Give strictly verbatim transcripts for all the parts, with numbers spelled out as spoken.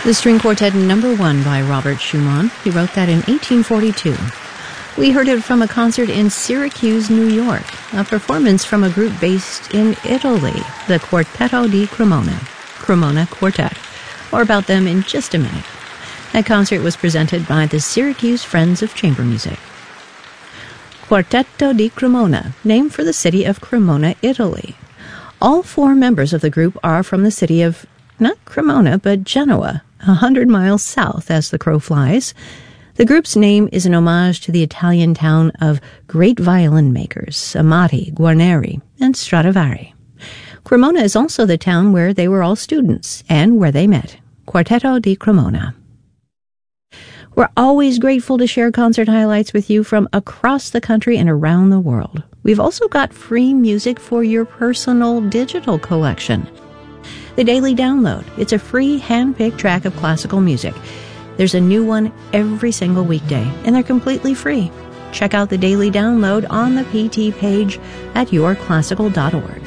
The String Quartet Number One by Robert Schumann. He wrote that in eighteen forty-two. We heard it from a concert in Syracuse, New York, a performance from a group based in Italy, the Quartetto di Cremona, Cremona Quartet. More about them in just a minute. That concert was presented by the Syracuse Friends of Chamber Music. Quartetto di Cremona, named for the city of Cremona, Italy. All four members of the group are from the city of, not Cremona, but Genoa, a hundred miles south as the crow flies. The group's name is an homage to the Italian town of great violin makers, Amati, Guarneri, and Stradivari. Cremona is also the town where they were all students and where they met. Quartetto di Cremona. We're always grateful to share concert highlights with you from across the country and around the world. We've also got free music for your personal digital collection. The Daily Download. It's a free hand-picked track of classical music. There's a new one every single weekday, and they're completely free. Check out the Daily Download on the P T page at your classical dot org.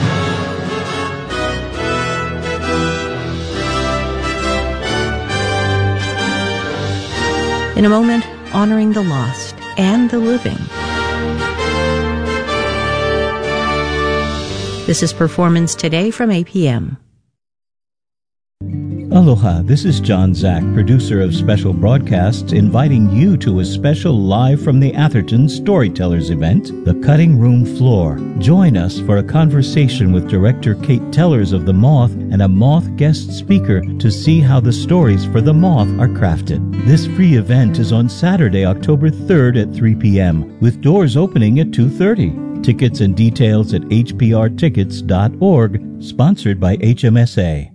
In a moment, honoring the lost and the living. This is Performance Today from A P M. Aloha, this is John Zach, producer of Special Broadcasts, inviting you to a special Live from the Atherton Storytellers event, The Cutting Room Floor. Join us for a conversation with director Kate Tellers of The Moth and a Moth guest speaker to see how the stories for The Moth are crafted. This free event is on Saturday, October third at three p.m., with doors opening at two thirty. Tickets and details at h p r tickets dot org, sponsored by H M S A.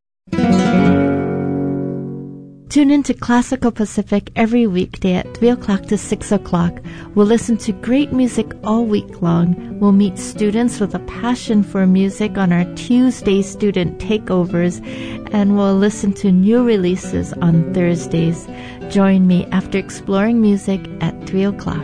Tune in to Classical Pacific every weekday at three o'clock to six o'clock. We'll listen to great music all week long. We'll meet students with a passion for music on our Tuesday student takeovers, and we'll listen to new releases on Thursdays. Join me after exploring music at three o'clock.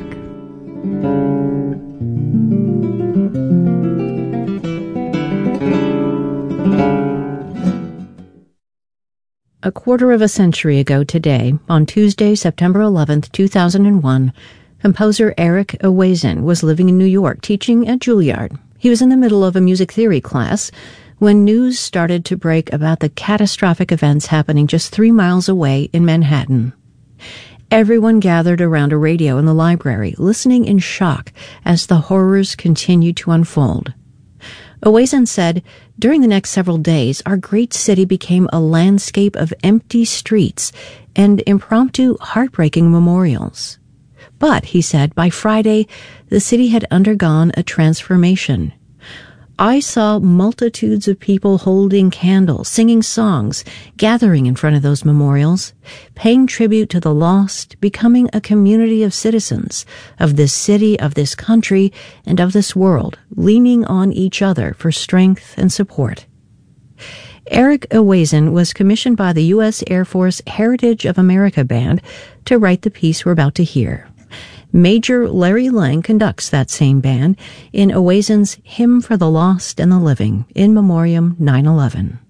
A quarter of a century ago today, on Tuesday, September eleventh, two thousand one, composer Eric Ewazen was living in New York teaching at Juilliard. He was in the middle of a music theory class when news started to break about the catastrophic events happening just three miles away in Manhattan. Everyone gathered around a radio in the library, listening in shock as the horrors continued to unfold. Ewazen said, "During the next several days, our great city became a landscape of empty streets and impromptu, heartbreaking memorials. But," he said, "by Friday, the city had undergone a transformation. I saw multitudes of people holding candles, singing songs, gathering in front of those memorials, paying tribute to the lost, becoming a community of citizens of this city, of this country, and of this world, leaning on each other for strength and support." Eric Ewazen was commissioned by the U S Air Force Heritage of America Band to write the piece we're about to hear. Major Larry Lang conducts that same band in Ewazen's Hymn for the Lost and the Living, in Memoriam nine eleven.